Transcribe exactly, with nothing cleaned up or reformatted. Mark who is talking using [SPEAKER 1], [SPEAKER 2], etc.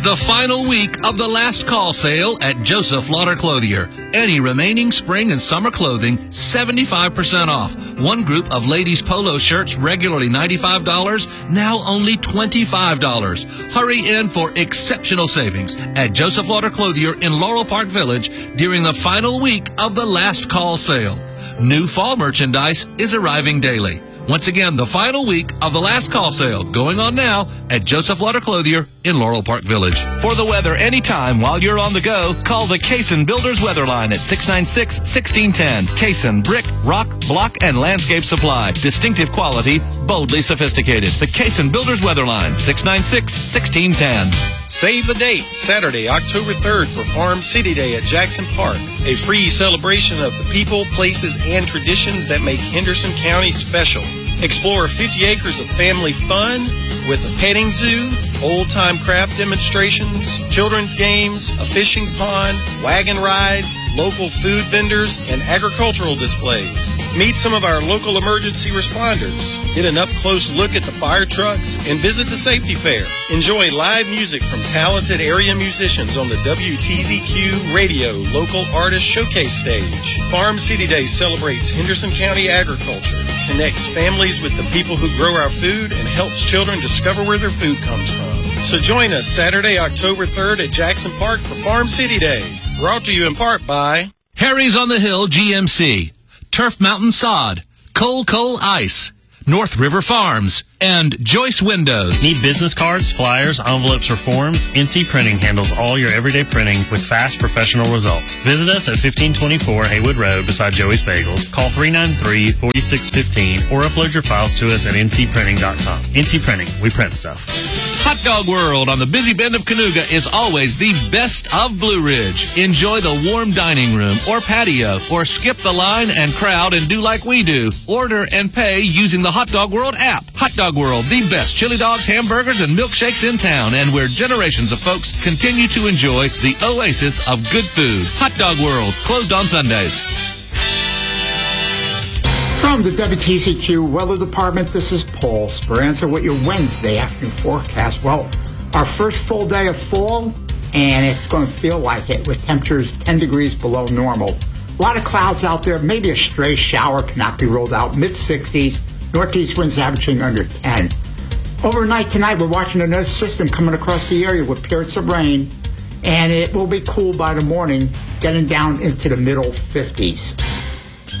[SPEAKER 1] the final week of the last call sale at Joseph Lauder Clothier. Any remaining spring and summer clothing, seventy-five percent off. One group of ladies' polo shirts, regularly ninety-five dollars, now only twenty-five dollars. Hurry in for exceptional savings at Joseph Lauder Clothier in Laurel Park Village during the final week of the last call sale. New fall merchandise is arriving daily. Once again, the final week of the last call sale going on now at Joseph Lauder Clothier in Laurel Park Village. For the weather anytime while you're on the go, call the Cason Builders Weather Line at six nine six, one six one zero. Cason, brick, rock, block, and landscape supply. Distinctive quality, boldly sophisticated. The Cason Builders Weather Line, six nine six, one six one zero.
[SPEAKER 2] Save the date, Saturday, October third for Farm City Day at Jackson Park. A free celebration of the people, places, and traditions that make Henderson County special. Explore fifty acres of family fun with a petting zoo, old-time craft demonstrations, children's games, a fishing pond, wagon rides, local food vendors, and agricultural displays. Meet some of our local emergency responders. Get an up-close look at the fire trucks and visit the safety fair. Enjoy live music from talented area musicians on the W T Z Q Radio Local Artist Showcase stage. Farm City Day celebrates Henderson County agriculture, connects families with the people who grow our food, and helps children discover where their food comes from. So join us Saturday, October third at Jackson Park for Farm City Day. Brought to you in part by
[SPEAKER 1] Harry's on the Hill G M C, Turf Mountain Sod, Cole Cole Ice, North River Farms, and Joyce Windows.
[SPEAKER 3] Need business cards, flyers, envelopes, or forms? N C Printing handles all your everyday printing with fast, professional results. Visit us at fifteen twenty-four Haywood Road beside Joey's Bagels. Call three nine three, four six one five or upload your files to us at n c printing dot com. N C Printing, we print stuff.
[SPEAKER 1] Hot Dog World on the busy bend of Cayuga is always the best of Blue Ridge. Enjoy the warm dining room or patio, or skip the line and crowd and do like we do. Order and pay using the Hot Dog World app. Hot Dog World, the best chili dogs, hamburgers, and milkshakes in town, and where generations of folks continue to enjoy the oasis of good food. Hot Dog World, closed on Sundays.
[SPEAKER 4] From the W T Z Q Weather Department, this is Paul Speranza with your Wednesday afternoon forecast. Well, our first full day of fall, and it's going to feel like it with temperatures ten degrees below normal. A lot of clouds out there, maybe a stray shower cannot be ruled out, mid sixties, northeast winds averaging under ten. Overnight tonight, we're watching another system coming across the area with periods of rain, and it will be cool by the morning, getting down into the middle fifties.